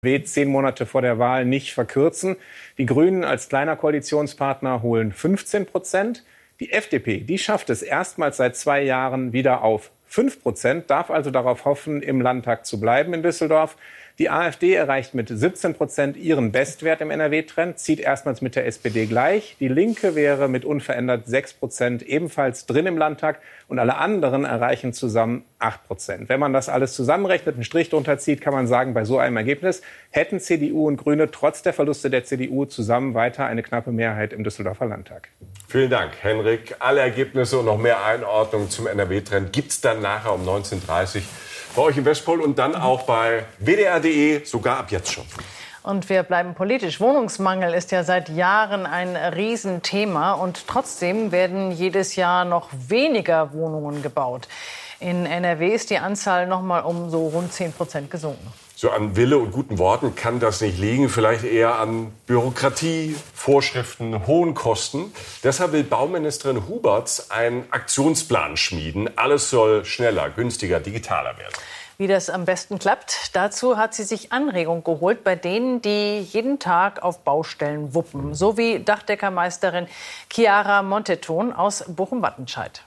10 Monate vor der Wahl nicht verkürzen. Die Grünen als kleiner Koalitionspartner holen 15%. Die FDP, die schafft es erstmals seit 2 Jahren wieder auf 5%, darf also darauf hoffen, im Landtag zu bleiben in Düsseldorf. Die AfD erreicht mit 17% ihren Bestwert im NRW-Trend, zieht erstmals mit der SPD gleich. Die Linke wäre mit unverändert 6% ebenfalls drin im Landtag und alle anderen erreichen zusammen 8%. Wenn man das alles zusammenrechnet, einen Strich drunter zieht, kann man sagen, bei so einem Ergebnis hätten CDU und Grüne trotz der Verluste der CDU zusammen weiter eine knappe Mehrheit im Düsseldorfer Landtag. Vielen Dank, Henrik. Alle Ergebnisse und noch mehr Einordnungen zum NRW-Trend gibt es dann nachher um 19:30 Uhr bei euch im Westpol und dann auch bei wdr.de, sogar ab jetzt schon. Und wir bleiben politisch. Wohnungsmangel ist ja seit Jahren ein Riesenthema. Und trotzdem werden jedes Jahr noch weniger Wohnungen gebaut. In NRW ist die Anzahl noch mal um so rund 10% gesunken. So an Wille und guten Worten kann das nicht liegen. Vielleicht eher an Bürokratie, Vorschriften, hohen Kosten. Deshalb will Bauministerin Huberts einen Aktionsplan schmieden. Alles soll schneller, günstiger, digitaler werden. Wie das am besten klappt, dazu hat sie sich Anregung geholt bei denen, die jeden Tag auf Baustellen wuppen. So wie Dachdeckermeisterin Chiara Monteton aus Bochum-Wattenscheid.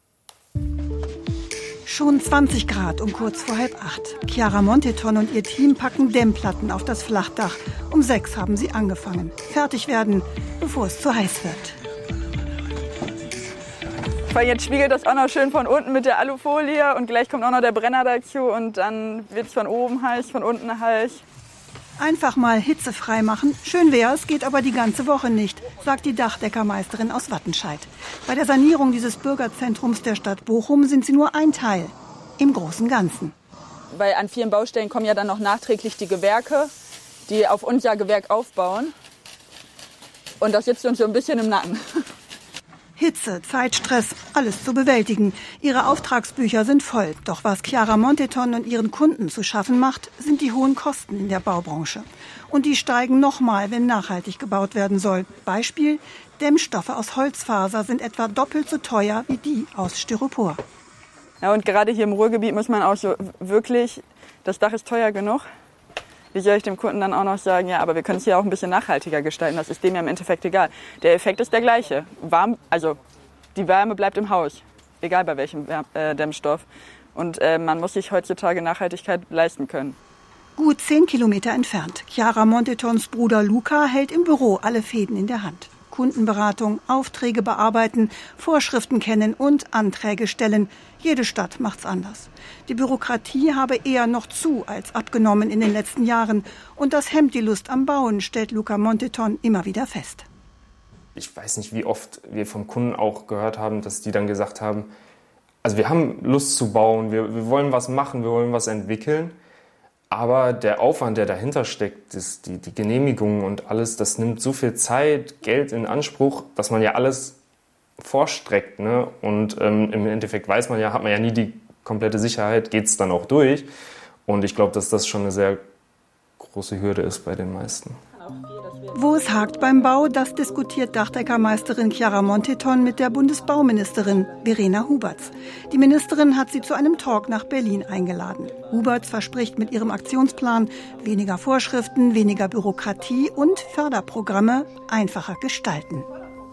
Schon 20 Grad um kurz vor 7:30. Chiara Monteton und ihr Team packen Dämmplatten auf das Flachdach. Um 6 haben sie angefangen. Fertig werden, bevor es zu heiß wird. Weil jetzt spiegelt das auch noch schön von unten mit der Alufolie und gleich kommt auch noch der Brenner dazu und dann wird es von oben heiß, von unten heiß. Einfach mal hitzefrei machen. Schön wär's, geht aber die ganze Woche nicht, sagt die Dachdeckermeisterin aus Wattenscheid. Bei der Sanierung dieses Bürgerzentrums der Stadt Bochum sind sie nur ein Teil im großen Ganzen. Weil an vielen Baustellen kommen ja dann noch nachträglich die Gewerke, die auf unser Gewerk aufbauen. Und das sitzt uns so ein bisschen im Nacken. Hitze, Zeitstress, alles zu bewältigen. Ihre Auftragsbücher sind voll. Doch was Chiara Monteton und ihren Kunden zu schaffen macht, sind die hohen Kosten in der Baubranche. Und die steigen nochmal, wenn nachhaltig gebaut werden soll. Beispiel: Dämmstoffe aus Holzfaser sind etwa doppelt so teuer wie die aus Styropor. Ja, und gerade hier im Ruhrgebiet muss man auch so wirklich, das Dach ist teuer genug. Wie soll ich dem Kunden dann auch noch sagen, ja, aber wir können es hier auch ein bisschen nachhaltiger gestalten. Das ist dem ja im Endeffekt egal. Der Effekt ist der gleiche. Die Wärme bleibt im Haus, egal bei welchem Dämmstoff. Und man muss sich heutzutage Nachhaltigkeit leisten können. Gut 10 Kilometer entfernt. Chiara Montetons Bruder Luca hält im Büro alle Fäden in der Hand. Kundenberatung, Aufträge bearbeiten, Vorschriften kennen und Anträge stellen. Jede Stadt macht's anders. Die Bürokratie habe eher noch zu als abgenommen in den letzten Jahren. Und das hemmt die Lust am Bauen, stellt Luca Monteton immer wieder fest. Ich weiß nicht, wie oft wir vom Kunden auch gehört haben, dass die dann gesagt haben, also wir haben Lust zu bauen, wir wollen was machen, wir wollen was entwickeln. Aber der Aufwand, der dahinter steckt, die Genehmigungen und alles, das nimmt so viel Zeit, Geld in Anspruch, dass man ja alles vorstreckt. Ne? Und im Endeffekt hat man ja nie die komplette Sicherheit, geht es dann auch durch. Und ich glaube, dass das schon eine sehr große Hürde ist bei den meisten. Wo es hakt beim Bau, das diskutiert Dachdeckermeisterin Chiara Monteton mit der Bundesbauministerin Verena Huberts. Die Ministerin hat sie zu einem Talk nach Berlin eingeladen. Huberts verspricht mit ihrem Aktionsplan weniger Vorschriften, weniger Bürokratie und Förderprogramme einfacher gestalten.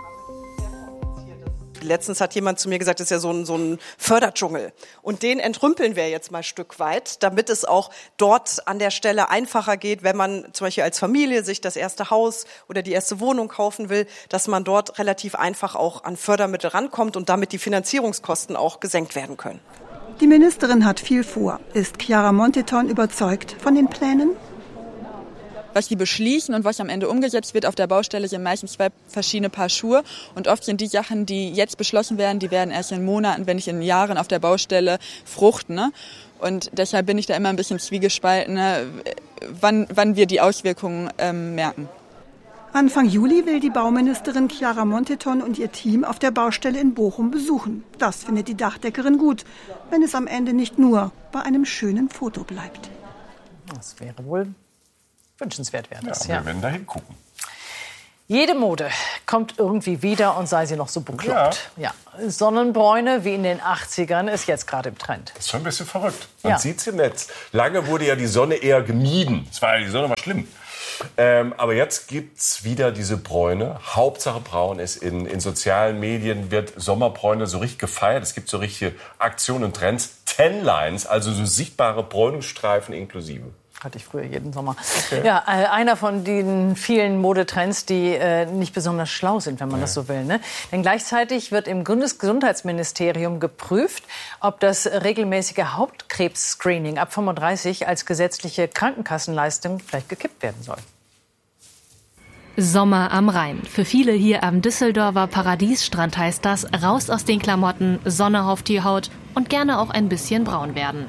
Letztens hat jemand zu mir gesagt, das ist ja so ein Förderdschungel. Und den entrümpeln wir jetzt mal ein Stück weit, damit es auch dort an der Stelle einfacher geht, wenn man zum Beispiel als Familie sich das erste Haus oder die erste Wohnung kaufen will, dass man dort relativ einfach auch an Fördermittel rankommt und damit die Finanzierungskosten auch gesenkt werden können. Die Ministerin hat viel vor. Ist Chiara Monteton überzeugt von den Plänen? Was die beschließen und was am Ende umgesetzt wird auf der Baustelle, sind meistens 2 verschiedene Paar Schuhe. Und oft sind die Sachen, die jetzt beschlossen werden, die werden erst in Monaten, wenn nicht in Jahren auf der Baustelle fruchten. Ne? Und deshalb bin ich da immer ein bisschen zwiegespalten, ne? wann wir die Auswirkungen merken. Anfang Juli will die Bauministerin Chiara Monteton und ihr Team auf der Baustelle in Bochum besuchen. Das findet die Dachdeckerin gut, wenn es am Ende nicht nur bei einem schönen Foto bleibt. Das wäre wohl wünschenswert, wäre das, ja. Wir werden da hingucken. Jede Mode kommt irgendwie wieder und sei sie noch so bekloppt. Ja. Sonnenbräune wie in den 80ern ist jetzt gerade im Trend. Das ist schon ein bisschen verrückt. Man sieht's im Netz. Lange wurde ja die Sonne eher gemieden. Die Sonne war schlimm. Aber jetzt gibt's wieder diese Bräune. Hauptsache braun ist in sozialen Medien wird Sommerbräune so richtig gefeiert. Es gibt so richtige Aktionen und Trends. Tanlines, also so sichtbare Bräunungsstreifen inklusive. Hatte ich früher jeden Sommer. Okay. Ja, einer von den vielen Modetrends, die nicht besonders schlau sind, wenn man das so will. Ne? Denn gleichzeitig wird im Bundesgesundheitsministerium geprüft, ob das regelmäßige Hautkrebs-Screening ab 35 als gesetzliche Krankenkassenleistung vielleicht gekippt werden soll. Sommer am Rhein. Für viele hier am Düsseldorfer Paradiesstrand heißt das, raus aus den Klamotten, Sonne auf die Haut und gerne auch ein bisschen braun werden.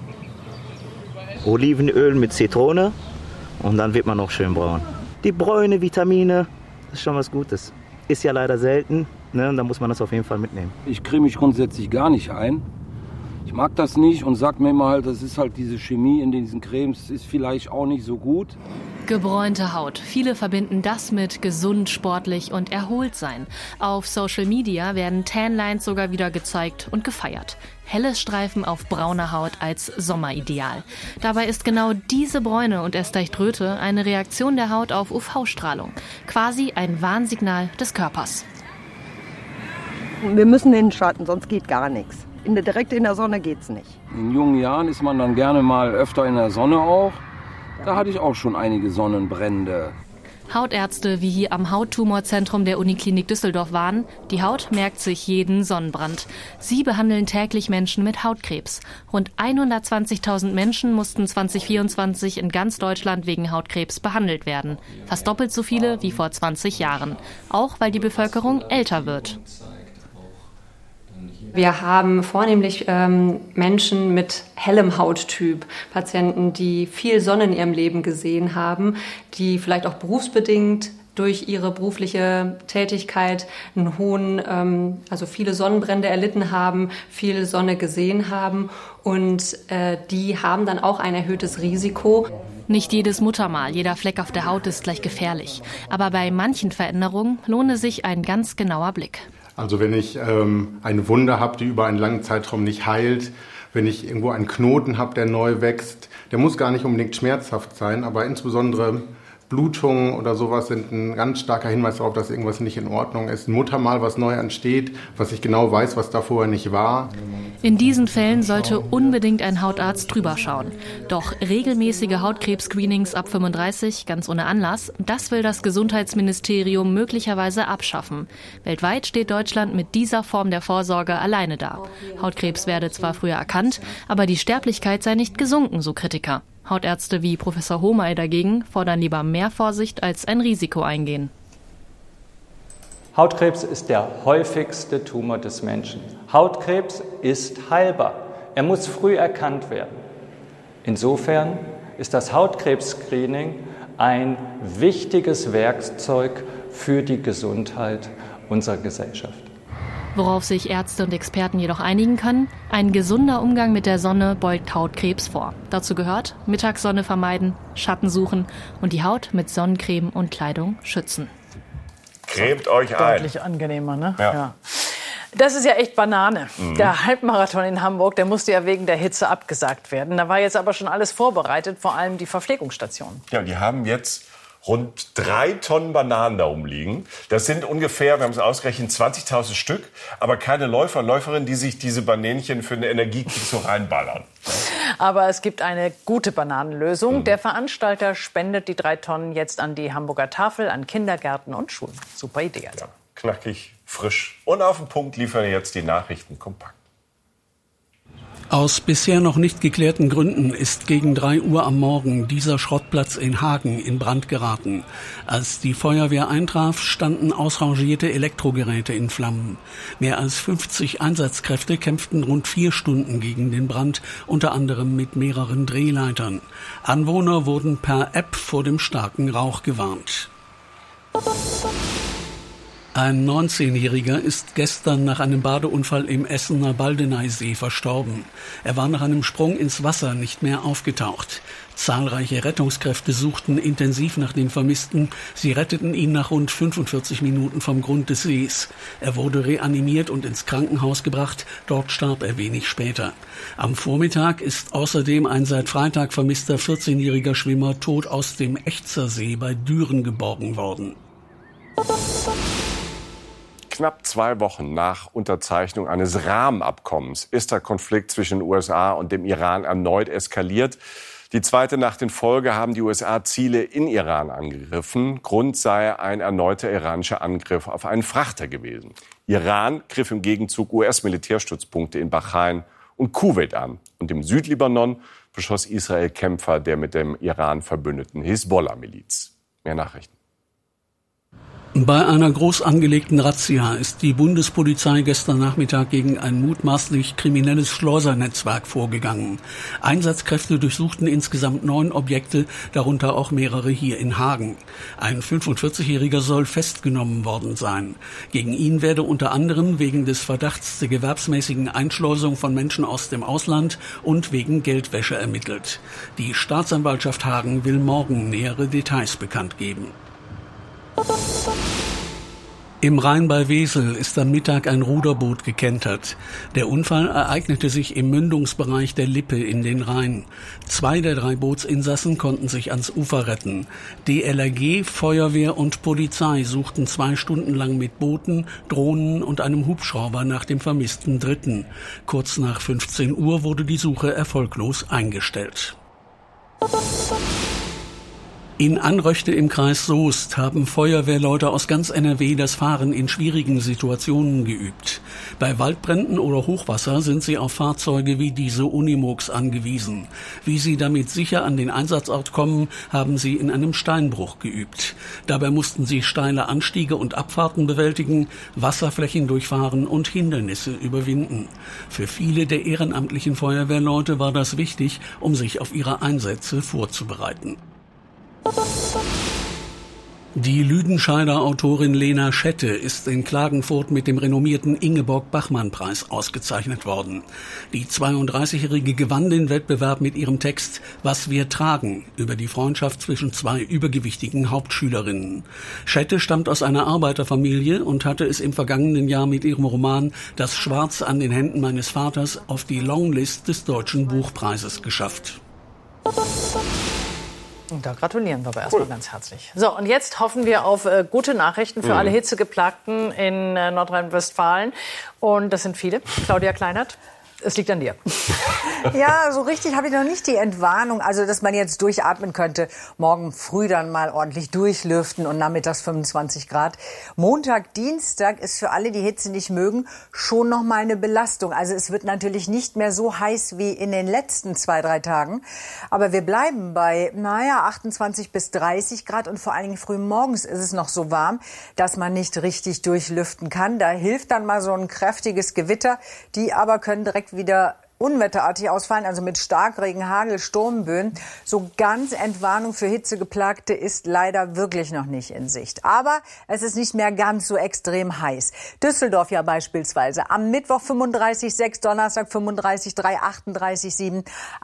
Olivenöl mit Zitrone und dann wird man auch schön braun. Die Bräune, Vitamine, das ist schon was Gutes. Ist ja leider selten, ne? Und da muss man das auf jeden Fall mitnehmen. Ich creme mich grundsätzlich gar nicht ein. Ich mag das nicht und sag mir immer halt, das ist halt diese Chemie in diesen Cremes, ist vielleicht auch nicht so gut. Gebräunte Haut. Viele verbinden das mit gesund, sportlich und erholt sein. Auf Social Media werden Tanlines sogar wieder gezeigt und gefeiert. Helle Streifen auf brauner Haut als Sommerideal. Dabei ist genau diese Bräune und erst recht Röte eine Reaktion der Haut auf UV-Strahlung. Quasi ein Warnsignal des Körpers. Wir müssen in den Schatten, sonst geht gar nichts. Direkt in der Sonne geht's nicht. In jungen Jahren ist man dann gerne mal öfter in der Sonne auch. Da hatte ich auch schon einige Sonnenbrände. Hautärzte wie hier am Hauttumorzentrum der Uniklinik Düsseldorf warnen, die Haut merkt sich jeden Sonnenbrand. Sie behandeln täglich Menschen mit Hautkrebs. Rund 120.000 Menschen mussten 2024 in ganz Deutschland wegen Hautkrebs behandelt werden. Fast doppelt so viele wie vor 20 Jahren. Auch weil die Bevölkerung älter wird. Wir haben vornehmlich Menschen mit hellem Hauttyp, Patienten, die viel Sonne in ihrem Leben gesehen haben, die vielleicht auch berufsbedingt durch ihre berufliche Tätigkeit einen hohen, also viele Sonnenbrände erlitten haben, viel Sonne gesehen haben und die haben dann auch ein erhöhtes Risiko. Nicht jedes Muttermal, jeder Fleck auf der Haut ist gleich gefährlich. Aber bei manchen Veränderungen lohne sich ein ganz genauer Blick. Also wenn ich eine Wunde habe, die über einen langen Zeitraum nicht heilt, wenn ich irgendwo einen Knoten habe, der neu wächst, der muss gar nicht unbedingt schmerzhaft sein, aber insbesondere Blutungen oder sowas sind ein ganz starker Hinweis darauf, dass irgendwas nicht in Ordnung ist. Ein Muttermal, was neu ansteht, was ich genau weiß, was da vorher nicht war. In diesen Fällen sollte unbedingt ein Hautarzt drüber schauen. Doch regelmäßige Hautkrebs-Screenings ab 35, ganz ohne Anlass, das will das Gesundheitsministerium möglicherweise abschaffen. Weltweit steht Deutschland mit dieser Form der Vorsorge alleine da. Hautkrebs werde zwar früher erkannt, aber die Sterblichkeit sei nicht gesunken, so Kritiker. Hautärzte wie Professor Homay dagegen fordern lieber mehr Vorsicht als ein Risiko eingehen. Hautkrebs ist der häufigste Tumor des Menschen. Hautkrebs ist heilbar. Er muss früh erkannt werden. Insofern ist das Hautkrebs-Screening ein wichtiges Werkzeug für die Gesundheit unserer Gesellschaft. Worauf sich Ärzte und Experten jedoch einigen können, ein gesunder Umgang mit der Sonne beugt Hautkrebs vor. Dazu gehört Mittagssonne vermeiden, Schatten suchen und die Haut mit Sonnencreme und Kleidung schützen. Cremt euch ein. Deutlich angenehmer, ne? Ja. Das ist ja echt Banane. Der Halbmarathon in Hamburg, der musste ja wegen der Hitze abgesagt werden. Da war jetzt aber schon alles vorbereitet, vor allem die Verpflegungsstationen. Ja, die haben jetzt rund 3 Tonnen Bananen da rumliegen. Das sind ungefähr, wir haben es ausgerechnet, 20.000 Stück. Aber keine Läufer und Läuferinnen, die sich diese Banänchen für eine Energiekick so reinballern. Aber es gibt eine gute Bananenlösung. Der Veranstalter spendet die 3 Tonnen jetzt an die Hamburger Tafel, an Kindergärten und Schulen. Super Idee also. Ja, knackig, frisch und auf den Punkt liefern jetzt die Nachrichten kompakt. Aus bisher noch nicht geklärten Gründen ist gegen 3 Uhr am Morgen dieser Schrottplatz in Hagen in Brand geraten. Als die Feuerwehr eintraf, standen ausrangierte Elektrogeräte in Flammen. Mehr als 50 Einsatzkräfte kämpften rund 4 Stunden gegen den Brand, unter anderem mit mehreren Drehleitern. Anwohner wurden per App vor dem starken Rauch gewarnt. Ein 19-Jähriger ist gestern nach einem Badeunfall im Essener Baldeneysee verstorben. Er war nach einem Sprung ins Wasser nicht mehr aufgetaucht. Zahlreiche Rettungskräfte suchten intensiv nach dem Vermissten. Sie retteten ihn nach rund 45 Minuten vom Grund des Sees. Er wurde reanimiert und ins Krankenhaus gebracht. Dort starb er wenig später. Am Vormittag ist außerdem ein seit Freitag vermisster 14-jähriger Schwimmer tot aus dem Echtersee bei Düren geborgen worden. Knapp 2 Wochen nach Unterzeichnung eines Rahmenabkommens ist der Konflikt zwischen den USA und dem Iran erneut eskaliert. Die zweite Nacht in Folge haben die USA Ziele in Iran angegriffen. Grund sei ein erneuter iranischer Angriff auf einen Frachter gewesen. Iran griff im Gegenzug US-Militärstützpunkte in Bahrain und Kuwait an. Und im Südlibanon beschoss Israel Kämpfer der mit dem Iran verbündeten Hisbollah-Miliz. Mehr Nachrichten. Bei einer groß angelegten Razzia ist die Bundespolizei gestern Nachmittag gegen ein mutmaßlich kriminelles Schleusernetzwerk vorgegangen. Einsatzkräfte durchsuchten insgesamt 9 Objekte, darunter auch mehrere hier in Hagen. Ein 45-Jähriger soll festgenommen worden sein. Gegen ihn werde unter anderem wegen des Verdachts der gewerbsmäßigen Einschleusung von Menschen aus dem Ausland und wegen Geldwäsche ermittelt. Die Staatsanwaltschaft Hagen will morgen nähere Details bekannt geben. Im Rhein bei Wesel ist am Mittag ein Ruderboot gekentert. Der Unfall ereignete sich im Mündungsbereich der Lippe in den Rhein. 2 der 3 Bootsinsassen konnten sich ans Ufer retten. DLRG, Feuerwehr und Polizei suchten 2 Stunden lang mit Booten, Drohnen und einem Hubschrauber nach dem vermissten Dritten. Kurz nach 15 Uhr wurde die Suche erfolglos eingestellt. In Anröchte im Kreis Soest haben Feuerwehrleute aus ganz NRW das Fahren in schwierigen Situationen geübt. Bei Waldbränden oder Hochwasser sind sie auf Fahrzeuge wie diese Unimogs angewiesen. Wie sie damit sicher an den Einsatzort kommen, haben sie in einem Steinbruch geübt. Dabei mussten sie steile Anstiege und Abfahrten bewältigen, Wasserflächen durchfahren und Hindernisse überwinden. Für viele der ehrenamtlichen Feuerwehrleute war das wichtig, um sich auf ihre Einsätze vorzubereiten. Die Lüdenscheider Autorin Lena Schette ist in Klagenfurt mit dem renommierten Ingeborg-Bachmann-Preis ausgezeichnet worden. Die 32-Jährige gewann den Wettbewerb mit ihrem Text »Was wir tragen« über die Freundschaft zwischen 2 übergewichtigen Hauptschülerinnen. Schette stammt aus einer Arbeiterfamilie und hatte es im vergangenen Jahr mit ihrem Roman »Das Schwarz an den Händen meines Vaters« auf die Longlist des Deutschen Buchpreises geschafft. Und da gratulieren wir aber erstmal ganz herzlich. So, und jetzt hoffen wir auf gute Nachrichten für alle Hitzegeplagten in Nordrhein-Westfalen. Und das sind viele. Claudia Kleinert, es liegt an dir. Ja, so richtig habe ich noch nicht die Entwarnung, also dass man jetzt durchatmen könnte. Morgen früh dann mal ordentlich durchlüften und nachmittags 25 Grad. Montag, Dienstag ist für alle, die Hitze nicht mögen, schon noch mal eine Belastung. Also es wird natürlich nicht mehr so heiß wie in den letzten 2-3 Tagen. Aber wir bleiben bei, 28 bis 30 Grad und vor allen Dingen früh morgens ist es noch so warm, dass man nicht richtig durchlüften kann. Da hilft dann mal so ein kräftiges Gewitter. Die aber können direkt wieder unwetterartig ausfallen, also mit Starkregen, Hagel, Sturmböen. So ganz Entwarnung für Hitzegeplagte ist leider wirklich noch nicht in Sicht. Aber es ist nicht mehr ganz so extrem heiß. Düsseldorf ja beispielsweise. Am Mittwoch 35,6, Donnerstag 35,3, 38,7,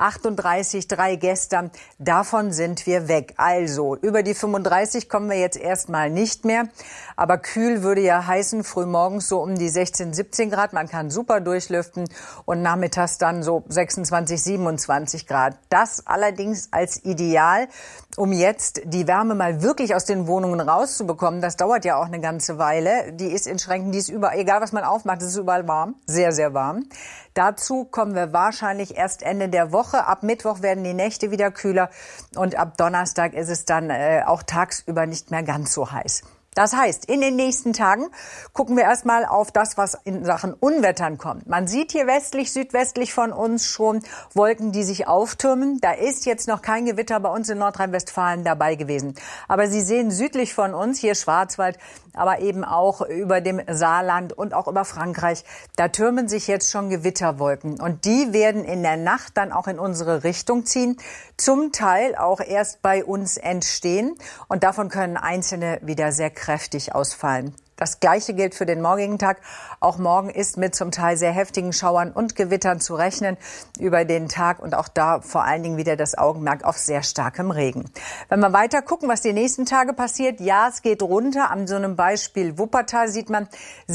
38,3 gestern. Davon sind wir weg. Also über die 35 kommen wir jetzt erstmal nicht mehr. Aber kühl würde ja heißen, frühmorgens so um die 16, 17 Grad. Man kann super durchlüften und nachmittags dann so 26, 27 Grad. Das allerdings als Ideal, um jetzt die Wärme mal wirklich aus den Wohnungen rauszubekommen. Das dauert ja auch eine ganze Weile. Die ist in Schränken, die ist überall, egal was man aufmacht, es ist überall warm. Sehr, sehr warm. Dazu kommen wir wahrscheinlich erst Ende der Woche. Ab Mittwoch werden die Nächte wieder kühler und ab Donnerstag ist es dann auch tagsüber nicht mehr ganz so heiß. Das heißt, in den nächsten Tagen gucken wir erstmal auf das, was in Sachen Unwettern kommt. Man sieht hier westlich, südwestlich von uns schon Wolken, die sich auftürmen. Da ist jetzt noch kein Gewitter bei uns in Nordrhein-Westfalen dabei gewesen. Aber Sie sehen südlich von uns, hier Schwarzwald, aber eben auch über dem Saarland und auch über Frankreich, da türmen sich jetzt schon Gewitterwolken. Und die werden in der Nacht dann auch in unsere Richtung ziehen, zum Teil auch erst bei uns entstehen. Und davon können einzelne wieder sehr kräftig ausfallen. Das Gleiche gilt für den morgigen Tag. Auch morgen ist mit zum Teil sehr heftigen Schauern und Gewittern zu rechnen über den Tag und auch da vor allen Dingen wieder das Augenmerk auf sehr starkem Regen. Wenn wir weiter gucken, was die nächsten Tage passiert, ja, es geht runter. An so einem Beispiel Wuppertal sieht man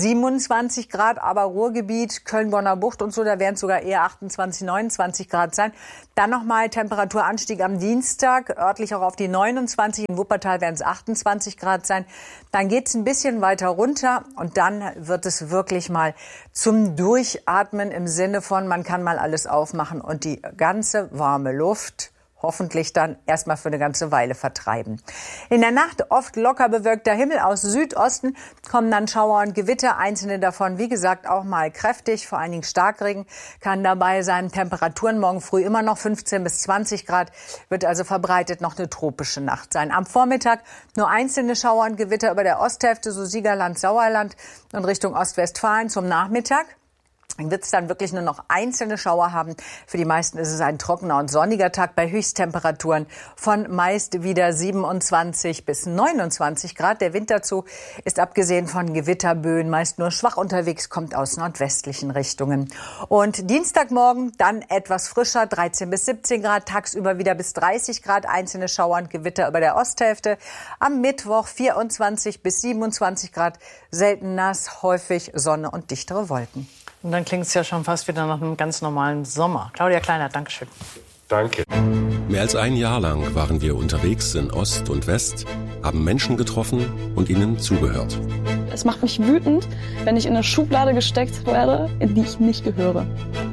27 Grad, aber Ruhrgebiet, Köln-Bonner Bucht und so, da werden es sogar eher 28, 29 Grad sein. Dann nochmal Temperaturanstieg am Dienstag, örtlich auch auf die 29. In Wuppertal werden es 28 Grad sein. Dann geht es ein bisschen weiter runter und dann wird es wirklich mal zum Durchatmen im Sinne von, man kann mal alles aufmachen und die ganze warme Luft hoffentlich dann erstmal für eine ganze Weile vertreiben. In der Nacht oft locker bewölkter Himmel. Aus Südosten kommen dann Schauer und Gewitter. Einzelne davon, wie gesagt, auch mal kräftig. Vor allen Dingen Starkregen kann dabei sein. Temperaturen morgen früh immer noch 15 bis 20 Grad. Wird also verbreitet noch eine tropische Nacht sein. Am Vormittag nur einzelne Schauer und Gewitter über der Osthälfte, so Siegerland, Sauerland und Richtung Ostwestfalen. Zum Nachmittag wird es dann wirklich nur noch einzelne Schauer haben. Für die meisten ist es ein trockener und sonniger Tag bei Höchsttemperaturen von meist wieder 27 bis 29 Grad. Der Wind dazu ist abgesehen von Gewitterböen meist nur schwach unterwegs, kommt aus nordwestlichen Richtungen. Und Dienstagmorgen dann etwas frischer, 13 bis 17 Grad, tagsüber wieder bis 30 Grad, einzelne Schauer und Gewitter über der Osthälfte. Am Mittwoch 24 bis 27 Grad, selten nass, häufig Sonne und dichtere Wolken. Und dann klingt es ja schon fast wieder nach einem ganz normalen Sommer. Claudia Kleinert, Dankeschön. Danke. Mehr als ein Jahr lang waren wir unterwegs in Ost und West, haben Menschen getroffen und ihnen zugehört. Es macht mich wütend, wenn ich in eine Schublade gesteckt werde, in die ich nicht gehöre.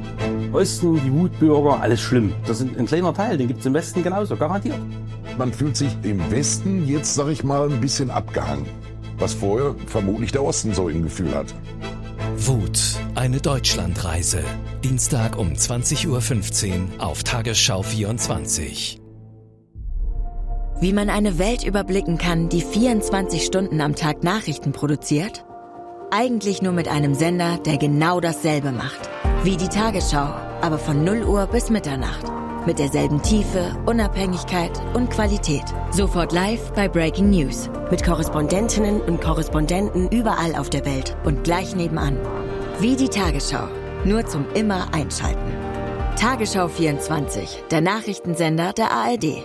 Osten, die Wutbürger, alles schlimm. Das ist ein kleiner Teil, den gibt es im Westen genauso, garantiert. Man fühlt sich im Westen jetzt, sag ich mal, ein bisschen abgehangen. Was vorher vermutlich der Osten so im Gefühl hatte. Wut, eine Deutschlandreise. Dienstag um 20.15 Uhr auf Tagesschau 24. Wie man eine Welt überblicken kann, die 24 Stunden am Tag Nachrichten produziert? Eigentlich nur mit einem Sender, der genau dasselbe macht. Wie die Tagesschau, aber von 0 Uhr bis Mitternacht. Mit derselben Tiefe, Unabhängigkeit und Qualität. Sofort live bei Breaking News. Mit Korrespondentinnen und Korrespondenten überall auf der Welt und gleich nebenan. Wie die Tagesschau, nur zum immer einschalten. Tagesschau 24, der Nachrichtensender der ARD.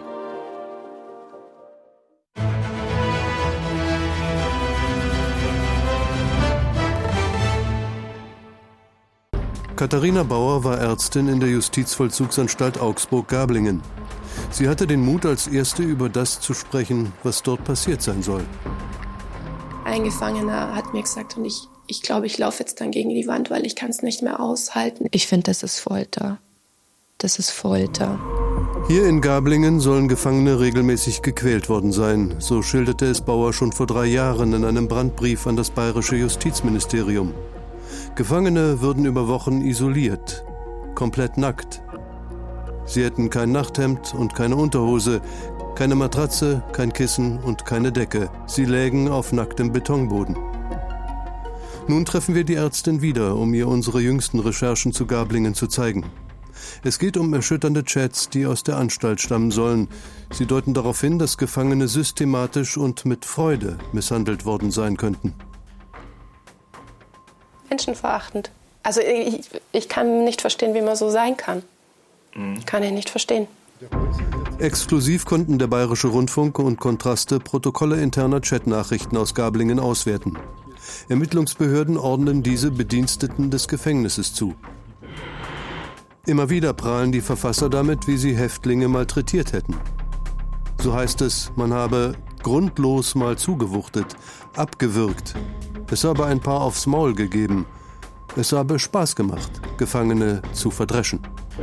Katharina Bauer war Ärztin in der Justizvollzugsanstalt Augsburg-Gablingen. Sie hatte den Mut, als Erste über das zu sprechen, was dort passiert sein soll. Ein Gefangener hat mir gesagt, und ich glaube, ich laufe jetzt dann gegen die Wand, weil ich kann es nicht mehr aushalten. Ich finde, das ist Folter. Das ist Folter. Hier in Gablingen sollen Gefangene regelmäßig gequält worden sein. So schilderte es Bauer schon vor 3 Jahren in einem Brandbrief an das bayerische Justizministerium. Gefangene würden über Wochen isoliert, komplett nackt. Sie hätten kein Nachthemd und keine Unterhose, keine Matratze, kein Kissen und keine Decke. Sie lägen auf nacktem Betonboden. Nun treffen wir die Ärztin wieder, um ihr unsere jüngsten Recherchen zu Gablingen zu zeigen. Es geht um erschütternde Chats, die aus der Anstalt stammen sollen. Sie deuten darauf hin, dass Gefangene systematisch und mit Freude misshandelt worden sein könnten. Menschenverachtend. Also ich kann nicht verstehen, wie man so sein kann. Kann ich nicht verstehen. Exklusiv konnten der Bayerische Rundfunk und Kontraste Protokolle interner Chatnachrichten aus Gablingen auswerten. Ermittlungsbehörden ordnen diese Bediensteten des Gefängnisses zu. Immer wieder prahlen die Verfasser damit, wie sie Häftlinge malträtiert hätten. So heißt es, man habe grundlos mal zugewuchtet, abgewürgt. Es habe ein paar aufs Maul gegeben. Es habe Spaß gemacht, Gefangene zu verdreschen.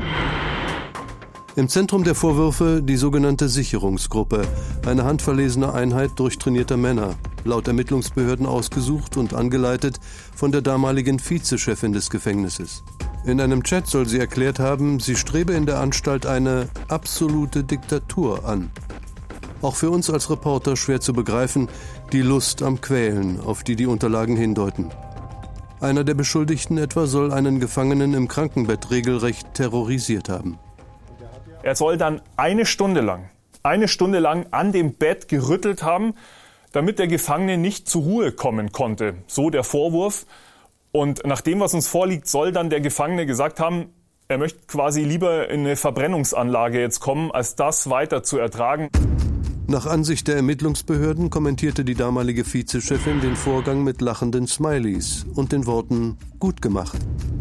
Im Zentrum der Vorwürfe die sogenannte Sicherungsgruppe, eine handverlesene Einheit durchtrainierter Männer, laut Ermittlungsbehörden ausgesucht und angeleitet von der damaligen Vizechefin des Gefängnisses. In einem Chat soll sie erklärt haben, sie strebe in der Anstalt eine absolute Diktatur an. Auch für uns als Reporter schwer zu begreifen, die Lust am Quälen, auf die die Unterlagen hindeuten. Einer der Beschuldigten etwa soll einen Gefangenen im Krankenbett regelrecht terrorisiert haben. Er soll dann eine Stunde lang an dem Bett gerüttelt haben, damit der Gefangene nicht zur Ruhe kommen konnte. So der Vorwurf. Und nach dem, was uns vorliegt, soll dann der Gefangene gesagt haben, er möchte quasi lieber in eine Verbrennungsanlage jetzt kommen, als das weiter zu ertragen. Nach Ansicht der Ermittlungsbehörden kommentierte die damalige Vizechefin den Vorgang mit lachenden Smileys und den Worten „gut gemacht".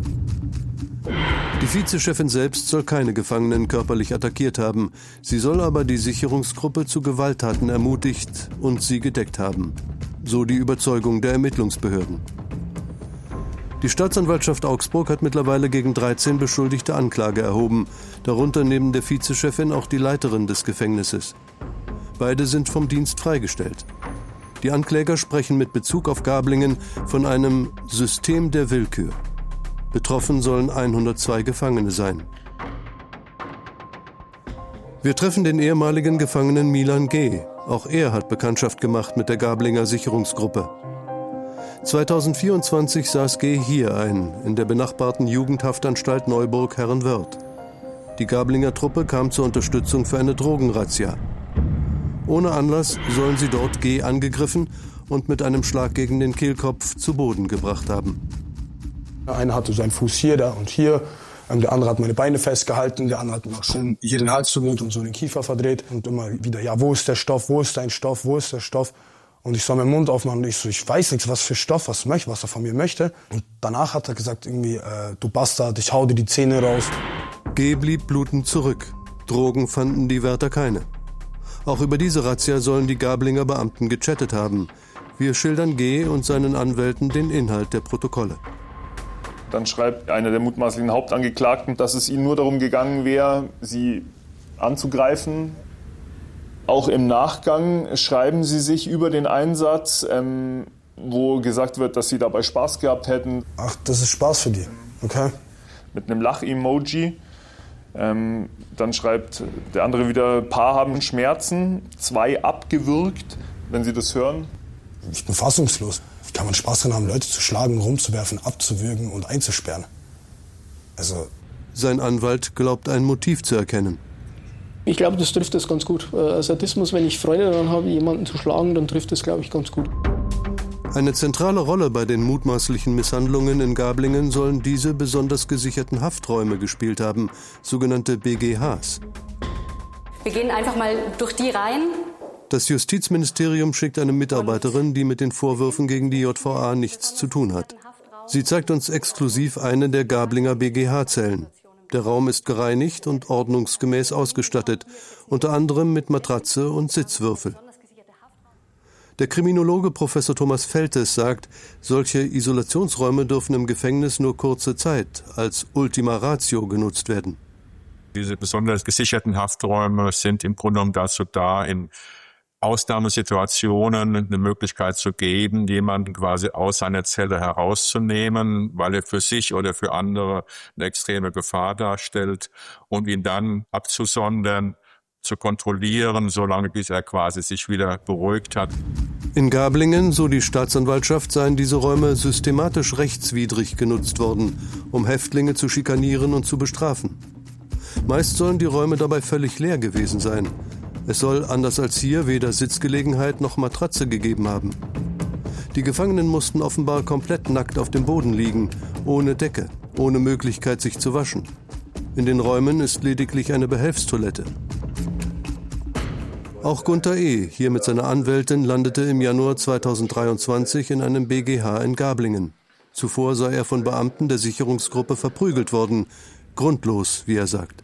Die Vizechefin selbst soll keine Gefangenen körperlich attackiert haben. Sie soll aber die Sicherungsgruppe zu Gewalttaten ermutigt und sie gedeckt haben. So die Überzeugung der Ermittlungsbehörden. Die Staatsanwaltschaft Augsburg hat mittlerweile gegen 13 Beschuldigte Anklage erhoben, darunter neben der Vizechefin auch die Leiterin des Gefängnisses. Beide sind vom Dienst freigestellt. Die Ankläger sprechen mit Bezug auf Gablingen von einem System der Willkür. Betroffen sollen 102 Gefangene sein. Wir treffen den ehemaligen Gefangenen Milan G. Auch er hat Bekanntschaft gemacht mit der Gablinger Sicherungsgruppe. 2024 saß G. hier ein, in der benachbarten Jugendhaftanstalt Neuburg-Herrenwörth. Die Gablinger Truppe kam zur Unterstützung für eine Drogenrazzia. Ohne Anlass sollen sie dort G. angegriffen und mit einem Schlag gegen den Kehlkopf zu Boden gebracht haben. Der eine hatte seinen Fuß hier, da und hier. Der andere hat meine Beine festgehalten. Der andere hat mir auch schon hier den Hals zugedrückt und so den Kiefer verdreht. Und immer wieder, ja, wo ist der Stoff, wo ist dein Stoff, wo ist der Stoff? Und ich soll meinen Mund aufmachen und ich so, ich weiß nichts, was für Stoff, was er von mir möchte. Und danach hat er gesagt irgendwie, du Bastard, ich hau dir die Zähne raus. G. blieb blutend zurück. Drogen fanden die Wärter keine. Auch über diese Razzia sollen die Gablinger Beamten gechattet haben. Wir schildern G. und seinen Anwälten den Inhalt der Protokolle. Dann schreibt einer der mutmaßlichen Hauptangeklagten, dass es ihnen nur darum gegangen wäre, sie anzugreifen. Auch im Nachgang schreiben sie sich über den Einsatz, wo gesagt wird, dass sie dabei Spaß gehabt hätten. Ach, das ist Spaß für die, okay. Mit einem Lach-Emoji. Dann schreibt der andere wieder, Paar haben Schmerzen, 2 abgewürgt, wenn Sie das hören. Ich bin fassungslos. Wie kann man Spaß daran haben, Leute zu schlagen, rumzuwerfen, abzuwürgen und einzusperren? Sein Anwalt glaubt ein Motiv zu erkennen. Ich glaube, das trifft es ganz gut. Sadismus, wenn ich Freude daran habe, jemanden zu schlagen, dann trifft es, glaube ich, ganz gut. Eine zentrale Rolle bei den mutmaßlichen Misshandlungen in Gablingen sollen diese besonders gesicherten Hafträume gespielt haben, sogenannte BGHs. Wir gehen einfach mal durch die rein. Das Justizministerium schickt eine Mitarbeiterin, die mit den Vorwürfen gegen die JVA nichts zu tun hat. Sie zeigt uns exklusiv eine der Gablinger BGH-Zellen. Der Raum ist gereinigt und ordnungsgemäß ausgestattet, unter anderem mit Matratze und Sitzwürfel. Der Kriminologe Professor Thomas Feltes sagt, solche Isolationsräume dürfen im Gefängnis nur kurze Zeit als Ultima Ratio genutzt werden. Diese besonders gesicherten Hafträume sind im Grunde genommen dazu da, in Ausnahmesituationen eine Möglichkeit zu geben, jemanden quasi aus seiner Zelle herauszunehmen, weil er für sich oder für andere eine extreme Gefahr darstellt und ihn dann abzusondern, zu kontrollieren, solange bis er quasi sich wieder beruhigt hat. In Gablingen, so die Staatsanwaltschaft, seien diese Räume systematisch rechtswidrig genutzt worden, um Häftlinge zu schikanieren und zu bestrafen. Meist sollen die Räume dabei völlig leer gewesen sein. Es soll, anders als hier, weder Sitzgelegenheit noch Matratze gegeben haben. Die Gefangenen mussten offenbar komplett nackt auf dem Boden liegen, ohne Decke, ohne Möglichkeit, sich zu waschen. In den Räumen ist lediglich eine Behelfstoilette. Auch Gunther E., hier mit seiner Anwältin, landete im Januar 2023 in einem BGH in Gablingen. Zuvor sei er von Beamten der Sicherungsgruppe verprügelt worden. Grundlos, wie er sagt.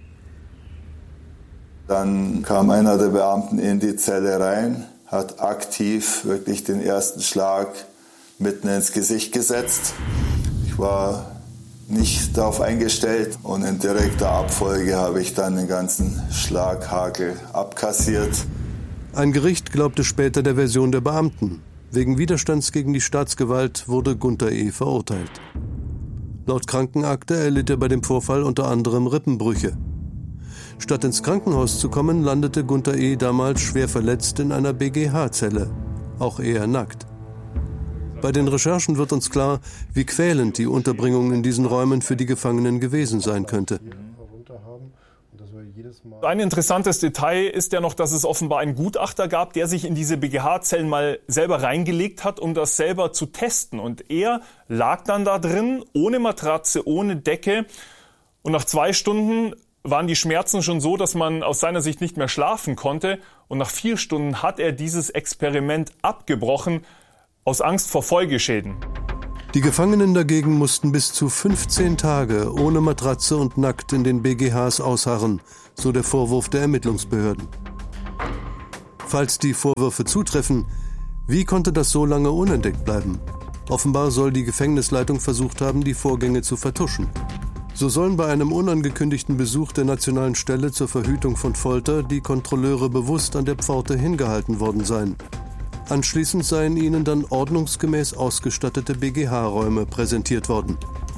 Dann kam einer der Beamten in die Zelle rein, hat aktiv wirklich den ersten Schlag mitten ins Gesicht gesetzt. Ich war nicht darauf eingestellt und in direkter Abfolge habe ich dann den ganzen Schlaghagel abkassiert. Ein Gericht glaubte später der Version der Beamten. Wegen Widerstands gegen die Staatsgewalt wurde Gunther E. verurteilt. Laut Krankenakte erlitt er bei dem Vorfall unter anderem Rippenbrüche. Statt ins Krankenhaus zu kommen, landete Gunther E. damals schwer verletzt in einer BGH-Zelle, auch er nackt. Bei den Recherchen wird uns klar, wie quälend die Unterbringung in diesen Räumen für die Gefangenen gewesen sein könnte. Ein interessantes Detail ist ja noch, dass es offenbar einen Gutachter gab, der sich in diese BGH-Zellen mal selber reingelegt hat, um das selber zu testen. Und er lag dann da drin, ohne Matratze, ohne Decke. Und nach 2 Stunden waren die Schmerzen schon so, dass man aus seiner Sicht nicht mehr schlafen konnte. Und nach 4 Stunden hat er dieses Experiment abgebrochen, aus Angst vor Folgeschäden. Die Gefangenen dagegen mussten bis zu 15 Tage ohne Matratze und nackt in den BGHs ausharren, so der Vorwurf der Ermittlungsbehörden. Falls die Vorwürfe zutreffen, wie konnte das so lange unentdeckt bleiben? Offenbar soll die Gefängnisleitung versucht haben, die Vorgänge zu vertuschen. So sollen bei einem unangekündigten Besuch der Nationalen Stelle zur Verhütung von Folter die Kontrolleure bewusst an der Pforte hingehalten worden sein. Anschließend seien ihnen dann ordnungsgemäß ausgestattete BGH-Räume präsentiert worden.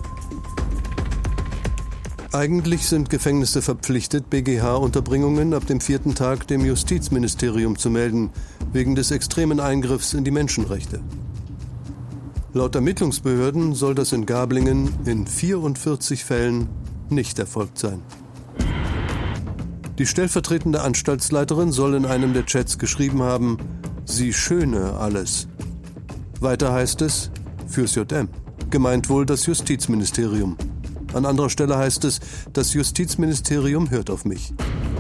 Eigentlich sind Gefängnisse verpflichtet, BGH-Unterbringungen ab dem 4. Tag dem Justizministerium zu melden, wegen des extremen Eingriffs in die Menschenrechte. Laut Ermittlungsbehörden soll das in Gablingen in 44 Fällen nicht erfolgt sein. Die stellvertretende Anstaltsleiterin soll in einem der Chats geschrieben haben, sie schöne alles. Weiter heißt es, fürs JM. Gemeint wohl das Justizministerium. An anderer Stelle heißt es, das Justizministerium hört auf mich.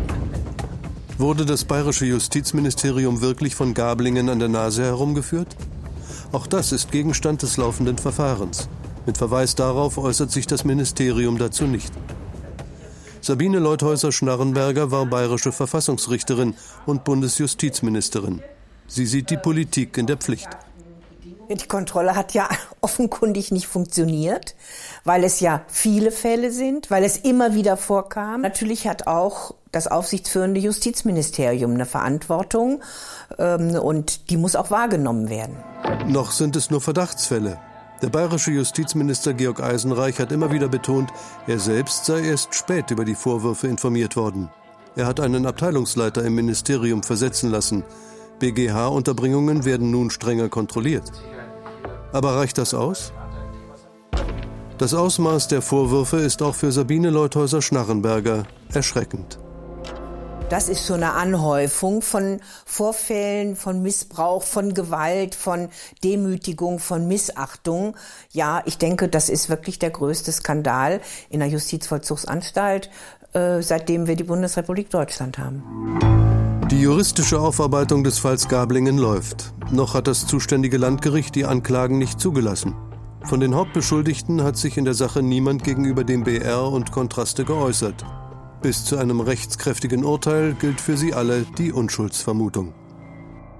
Wurde das bayerische Justizministerium wirklich von Gablingen an der Nase herumgeführt? Auch das ist Gegenstand des laufenden Verfahrens. Mit Verweis darauf äußert sich das Ministerium dazu nicht. Sabine Leuthäuser-Schnarrenberger war bayerische Verfassungsrichterin und Bundesjustizministerin. Sie sieht die Politik in der Pflicht. Die Kontrolle hat ja offenkundig nicht funktioniert, weil es ja viele Fälle sind, weil es immer wieder vorkam. Natürlich hat auch das aufsichtsführende Justizministerium eine Verantwortung und die muss auch wahrgenommen werden. Noch sind es nur Verdachtsfälle. Der bayerische Justizminister Georg Eisenreich hat immer wieder betont, er selbst sei erst spät über die Vorwürfe informiert worden. Er hat einen Abteilungsleiter im Ministerium versetzen lassen. BGH-Unterbringungen werden nun strenger kontrolliert. Aber reicht das aus? Das Ausmaß der Vorwürfe ist auch für Sabine Leuthäuser-Schnarrenberger erschreckend. Das ist so eine Anhäufung von Vorfällen, von Missbrauch, von Gewalt, von Demütigung, von Missachtung. Ja, ich denke, das ist wirklich der größte Skandal in der Justizvollzugsanstalt, seitdem wir die Bundesrepublik Deutschland haben. Die juristische Aufarbeitung des Falls Gablingen läuft. Noch hat das zuständige Landgericht die Anklagen nicht zugelassen. Von den Hauptbeschuldigten hat sich in der Sache niemand gegenüber dem BR und Kontraste geäußert. Bis zu einem rechtskräftigen Urteil gilt für sie alle die Unschuldsvermutung.